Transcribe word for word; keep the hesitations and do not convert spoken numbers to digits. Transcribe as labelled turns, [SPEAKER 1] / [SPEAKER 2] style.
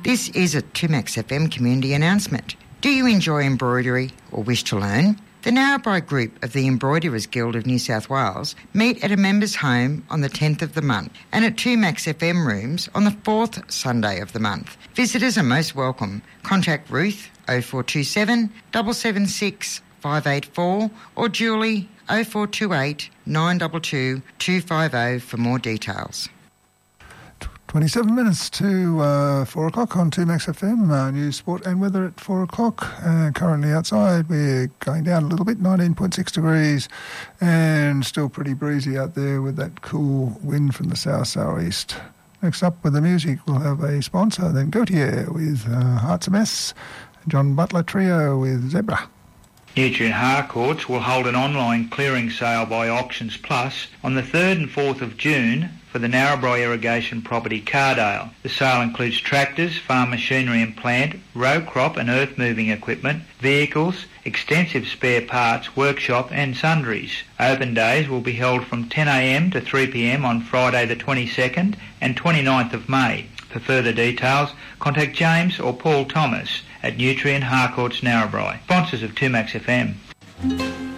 [SPEAKER 1] This is a two Max F M community announcement. Do you enjoy embroidery or wish to learn? The Narrabri Group of the Embroiderers Guild of New South Wales meet at a members' home on the tenth of the month and at two Max F M rooms on the fourth Sunday of the month. Visitors are most welcome. Contact Ruth oh four two seven, seven seven six, five eight four or Julie oh four two eight, nine two two, two five oh for more details.
[SPEAKER 2] twenty-seven minutes to uh, four o'clock on two Max F M, uh, news, sport and weather at four o'clock. Uh, currently outside we're going down a little bit, nineteen point six degrees, and still pretty breezy out there with that cool wind from the south-southeast. Next up with the music, we'll have a sponsor, then Gautier with uh, Hearts a Mess, John Butler Trio with Zebra.
[SPEAKER 3] Nutrient Harcourts will hold an online clearing sale by Auctions Plus on the third and fourth of June for the Narrabri Irrigation Property Cardale. The sale includes tractors, farm machinery and plant, row crop and earth moving equipment, vehicles, extensive spare parts, workshop and sundries. Open days will be held from ten a m to three p m on Friday the twenty-second and twenty-ninth of May. For further details, contact James or Paul Thomas at Nutrient Harcourts Narrabri, sponsors of two Max F M.